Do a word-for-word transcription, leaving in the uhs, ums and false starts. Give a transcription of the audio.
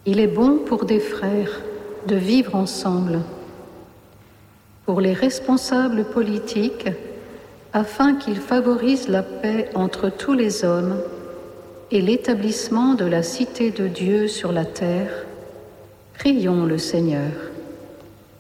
Il est bon pour des frères de vivre ensemble, pour les responsables politiques, afin qu'ils favorisent la paix entre tous les hommes et l'établissement de la cité de Dieu sur la terre. Prions le Seigneur.